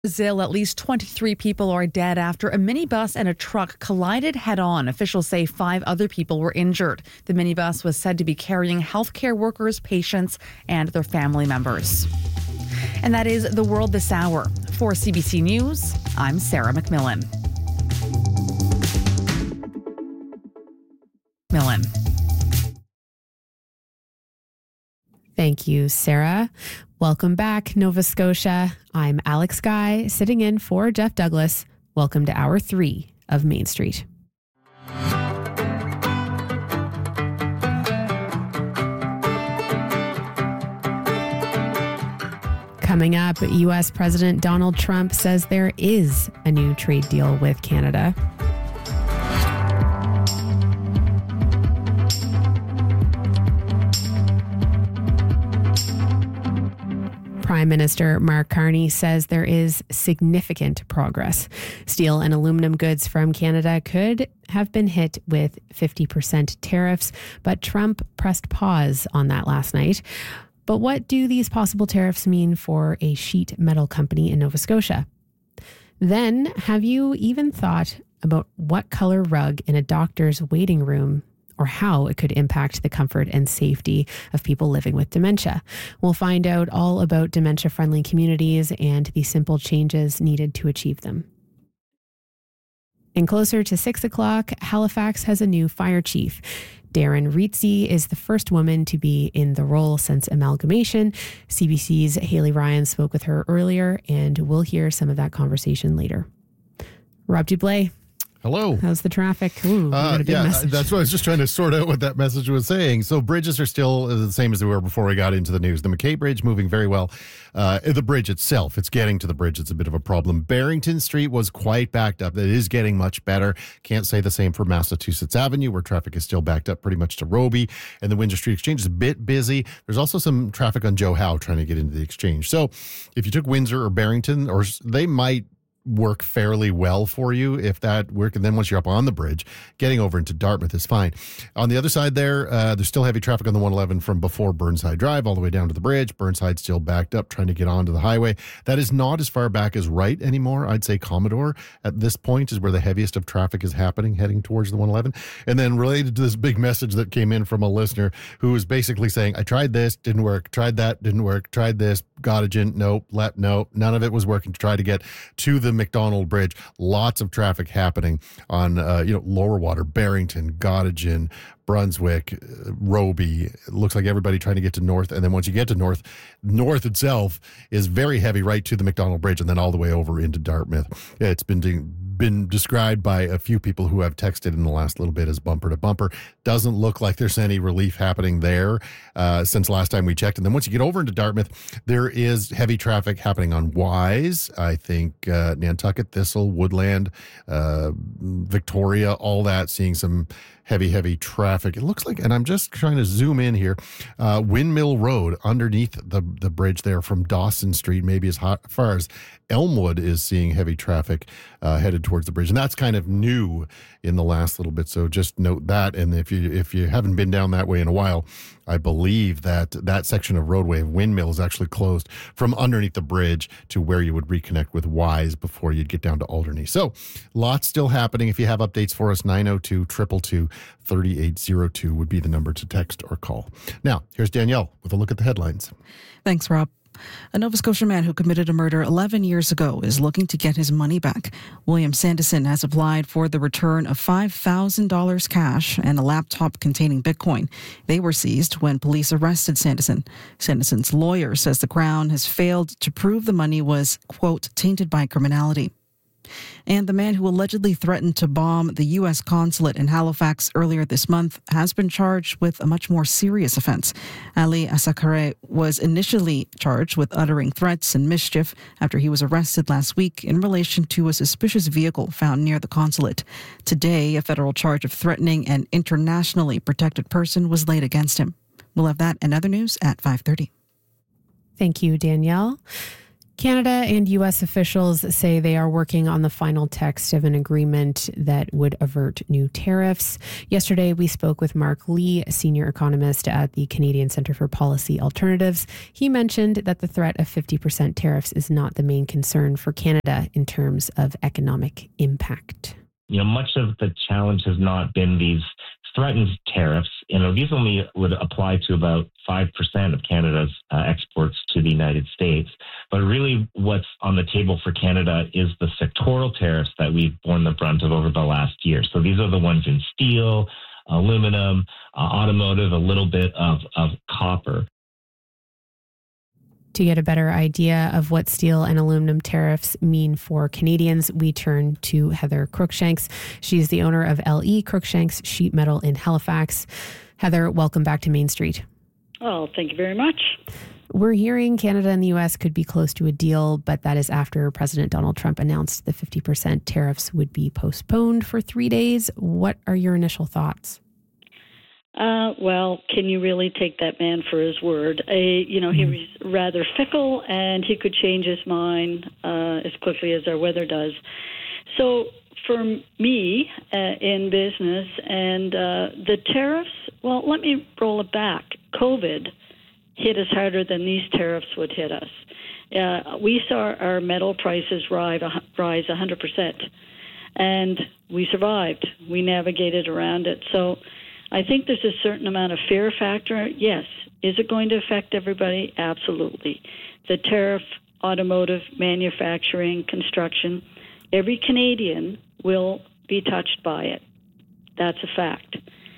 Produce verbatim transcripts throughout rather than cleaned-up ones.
Brazil, at least twenty-three people are dead after a minibus and a truck collided head-on. Officials say five other people were injured. The minibus was said to be carrying healthcare workers, patients, and their family members. And that is the world this hour. For C B C News, I'm Sarah McMillan. Millen. Thank you, Sarah. Welcome back, Nova Scotia. I'm Alex Guy, sitting in for Jeff Douglas. Welcome to Hour three of Main Street. Coming up, U S President Donald Trump says there is a new trade deal with Canada. Prime Minister Mark Carney says there is significant progress. Steel and aluminum goods from Canada could have been hit with fifty percent tariffs, but Trump pressed pause on that last night. But what do these possible tariffs mean for a sheet metal company in Nova Scotia? Then, have you even thought about what color rug in a doctor's waiting room or how it could impact the comfort and safety of people living with dementia? We'll find out all about dementia-friendly communities and the simple changes needed to achieve them. And closer to six o'clock, Halifax has a new fire chief. Darren Rizzi is the first woman to be in the role since amalgamation. C B C's Haley Ryan spoke with her earlier, and we'll hear some of that conversation later. Rob Dublé. Hello. How's the traffic? Ooh, uh, a big yeah, message. That's what I was just trying to sort out what that message was saying. So bridges are still the same as they were before we got into the news. The McKay Bridge moving very well. Uh, the bridge itself, it's getting to the bridge. It's a bit of a problem. Barrington Street was quite backed up. It is getting much better. Can't say the same for Massachusetts Avenue, where traffic is still backed up pretty much to Roby. And the Windsor Street Exchange is a bit busy. There's also some traffic on Joe Howe trying to get into the Exchange. So if you took Windsor or Barrington, or they might work fairly well for you if that work, and then once you're up on the bridge, getting over into Dartmouth is fine. On the other side there, uh, there's still heavy traffic on the one eleven from before Burnside Drive all the way down to the bridge. Burnside's still backed up trying to get onto the highway. That is not as far back as Wright anymore. I'd say Commodore at this point is where the heaviest of traffic is happening, heading towards the one eleven. And then related to this big message that came in from a listener who was basically saying, I tried this, didn't work, tried that, didn't work, tried this, Gottingen, nope, lep, nope, none of it was working to try to get to the McDonald Bridge. Lots of traffic happening on uh, you know, lower water, Barrington, Gottingen, Brunswick, uh, Roby. It looks like everybody trying to get to North. And then once you get to North, North itself is very heavy right to the McDonald Bridge and then all the way over into Dartmouth. It's been doing been described by a few people who have texted in the last little bit as bumper to bumper. Doesn't look like there's any relief happening there uh, since last time we checked. And then once you get over into Dartmouth, there is heavy traffic happening on Wise, I think uh, Nantucket, Thistle, Woodland, uh, Victoria, all that, seeing some heavy, heavy traffic. It looks like, and I'm just trying to zoom in here, uh, Windmill Road underneath the, the bridge there from Dawson Street, maybe as hot, far as Elmwood is seeing heavy traffic uh, headed towards the bridge. And that's kind of new in the last little bit. So just note that. And if you if you haven't been down that way in a while, I believe that that section of roadway of Windmill is actually closed from underneath the bridge to where you would reconnect with Wise before you'd get down to Alderney. So lots still happening. If you have updates for us, nine oh two, two two two, three eight oh two would be the number to text or call. Now, here's Danielle with a look at the headlines. Thanks, Rob. A Nova Scotia man who committed a murder eleven years ago is looking to get his money back. William Sandison has applied for the return of five thousand dollars cash and a laptop containing Bitcoin. They were seized when police arrested Sandison. Sandison's lawyer says the Crown has failed to prove the money was, quote, tainted by criminality. And the man who allegedly threatened to bomb the U S consulate in Halifax earlier this month has been charged with a much more serious offense. Ali Asakare was initially charged with uttering threats and mischief after he was arrested last week in relation to a suspicious vehicle found near the consulate. Today, a federal charge of threatening an internationally protected person was laid against him. We'll have that and other news at five thirty. Thank you, Danielle. Canada and U S officials say they are working on the final text of an agreement that would avert new tariffs. Yesterday, we spoke with Mark Lee, a senior economist at the Canadian Centre for Policy Alternatives. He mentioned that the threat of fifty percent tariffs is not the main concern for Canada in terms of economic impact. You know, much of the challenge has not been these threatened tariffs. You know, these only would apply to about five percent of Canada's uh, exports to the United States. But really what's on the table for Canada is the sectoral tariffs that we've borne the brunt of over the last year. So these are the ones in steel, aluminum, uh, automotive, a little bit of, of copper. To get a better idea of what steel and aluminum tariffs mean for Canadians, we turn to Heather Cruikshanks. She's the owner of L E Cruikshanks Sheet Metal in Halifax. Heather, welcome back to Main Street. Oh, thank you very much. We're hearing Canada and the U S could be close to a deal, but that is after President Donald Trump announced the fifty percent tariffs would be postponed for three days. What are your initial thoughts? Uh, well, can you really take that man for his word? Uh, you know, he was rather fickle, and he could change his mind uh, as quickly as our weather does. So for me uh, in business and uh, the tariffs, well, let me roll it back. COVID hit us harder than these tariffs would hit us. Uh, we saw our metal prices rise, rise one hundred percent, and we survived. We navigated around it. So I think there's a certain amount of fear factor. Yes. Is it going to affect everybody? Absolutely. The tariff, automotive, manufacturing, construction, every Canadian will be touched by it. That's a fact.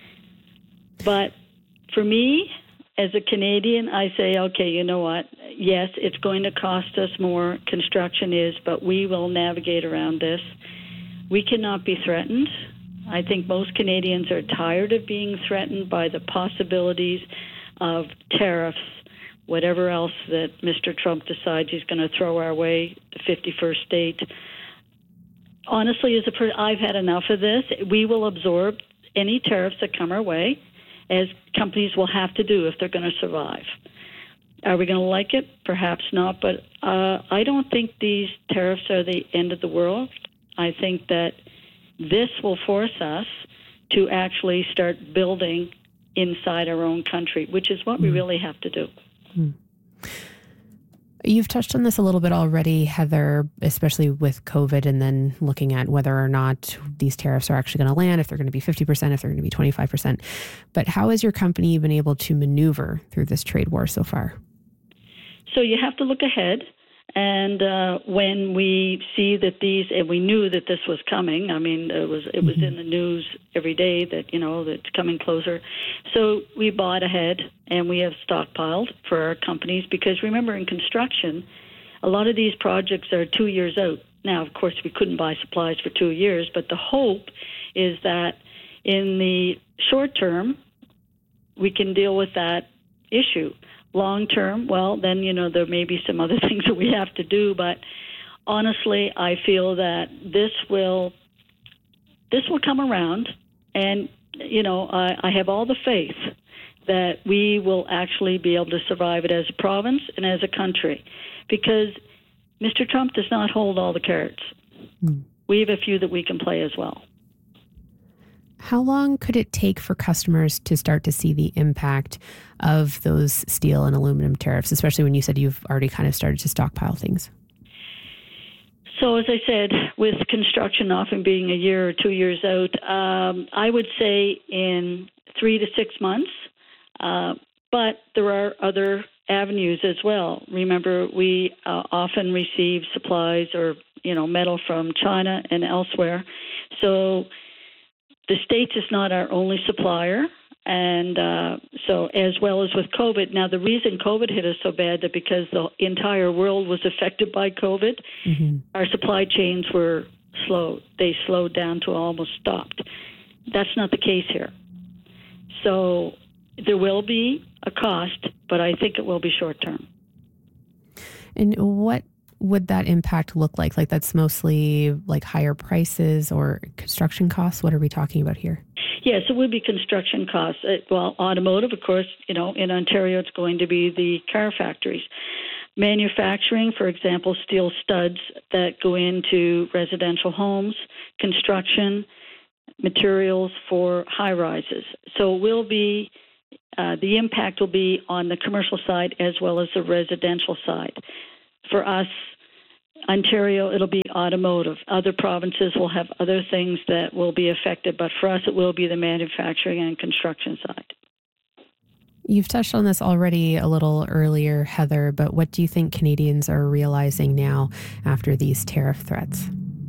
But for me, as a Canadian, I say, okay, you know what? Yes, it's going to cost us more. Construction is, but we will navigate around this. We cannot be threatened. I think most Canadians are tired of being threatened by the possibilities of tariffs, whatever else that Mister Trump decides he's going to throw our way, the fifty-first state. Honestly, as a per- I've had enough of this. We will absorb any tariffs that come our way, as companies will have to do if they're going to survive. Are we going to like it? Perhaps not, but uh, I don't think these tariffs are the end of the world. I think that this will force us to actually start building inside our own country, which is what mm. we really have to do. Mm. You've touched on this a little bit already, Heather, especially with COVID and then looking at whether or not these tariffs are actually going to land, if they're going to be fifty percent, if they're going to be twenty-five percent. But how has your company been able to maneuver through this trade war so far? So you have to look ahead. And uh, when we see that these, and we knew that this was coming, I mean, it was it was mm-hmm. in the news every day that, you know, that's coming closer. So we bought ahead and we have stockpiled for our companies because remember, in construction, a lot of these projects are two years out. Now, of course, we couldn't buy supplies for two years, but the hope is that in the short term, we can deal with that issue. Long term, well, then, you know, there may be some other things that we have to do. But honestly, I feel that this will this will come around. And, you know, I, I have all the faith that we will actually be able to survive it as a province and as a country. Because Mister Trump does not hold all the cards. Mm. We have a few that we can play as well. How long could it take for customers to start to see the impact of those steel and aluminum tariffs, especially when you said you've already kind of started to stockpile things? So as I said, with construction often being a year or two years out, um, I would say in three to six months. Uh, but there are other avenues as well. Remember, we uh, often receive supplies or, you know, metal from China and elsewhere. So the States is not our only supplier, and uh, so as well as with COVID. Now, the reason COVID hit us so bad that because the entire world was affected by COVID, mm-hmm. our supply chains were slow. They slowed down to almost stopped. That's not the case here. So there will be a cost, but I think it will be short term. And what would that impact look like? Like that's mostly like higher prices or construction costs? What are we talking about here? Yes, it would be construction costs. It, well, automotive, of course, you know, in Ontario, it's going to be the car factories. Manufacturing, for example, steel studs that go into residential homes, construction, materials for high rises. So it will be, uh, the impact will be on the commercial side as well as the residential side. For us, Ontario, it'll be automotive. Other provinces will have other things that will be affected, but for us, it will be the manufacturing and construction side. You've touched on this already a little earlier, Heather, but what do you think Canadians are realizing now after these tariff threats?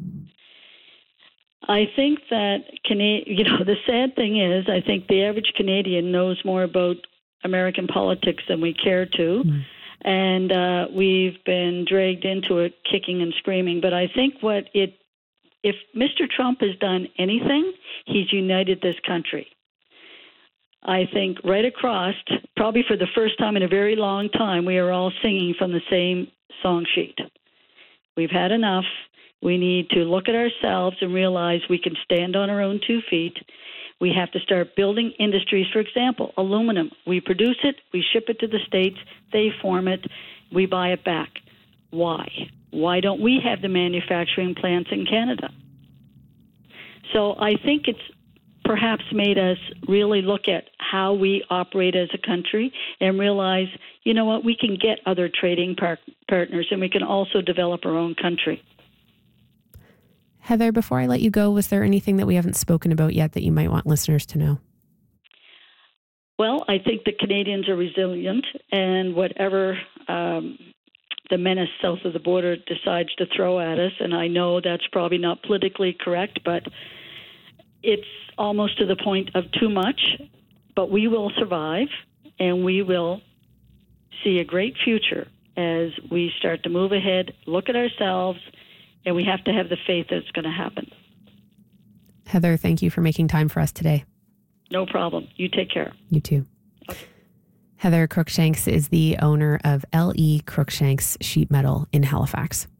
I think that, you know, the sad thing is, I think the average Canadian knows more about American politics than we care to. Mm. And uh, we've been dragged into it kicking and screaming. But I think what it, if Mister Trump has done anything, he's united this country. I think right across, probably for the first time in a very long time, we are all singing from the same song sheet. We've had enough. We need to look at ourselves and realize we can stand on our own two feet. We have to start building industries. For example, aluminum. We produce it, we ship it to the States, they form it, we buy it back. Why? Why don't we have the manufacturing plants in Canada? So I think it's perhaps made us really look at how we operate as a country and realize, you know what, we can get other trading par- partners and we can also develop our own country. Heather, before I let you go, was there anything that we haven't spoken about yet that you might want listeners to know? Well, I think the Canadians are resilient, and whatever um, the menace south of the border decides to throw at us, and I know that's probably not politically correct, but it's almost to the point of too much, but we will survive, and we will see a great future as we start to move ahead, look at ourselves, and we have to have the faith that it's going to happen. Heather, thank you for making time for us today. No problem. You take care. You too. Okay. Heather Cruikshanks is the owner of L E Cruikshanks Sheet Metal in Halifax.